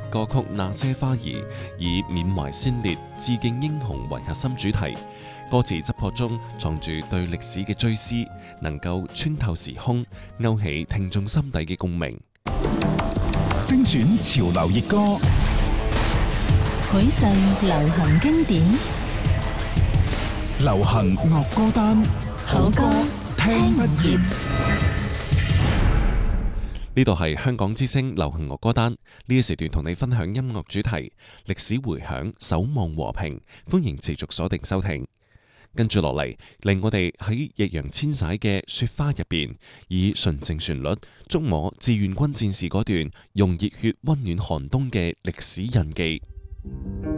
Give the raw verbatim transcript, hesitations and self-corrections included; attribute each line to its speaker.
Speaker 1: 歌曲《那些花兒》，以緬懷先烈、致敬英雄為核心主題。歌詞質樸中藏住對歷史嘅追思，能夠穿透時空，勾起聽眾心底嘅共鳴。
Speaker 2: 精選潮流熱歌，
Speaker 3: 許世流行經典，
Speaker 2: 流行樂歌單，
Speaker 3: 好歌聽不厭。
Speaker 1: 呢度係香港之聲流行樂歌單，呢一時段同你分享音樂主題、歷史迴響、守望和平，歡迎持續鎖定收聽。跟住落嚟，令我哋喺易烊千璽嘅《雪花》入邊，以純正旋律觸摸志願軍戰士嗰段用熱血溫暖寒冬嘅歷史印記。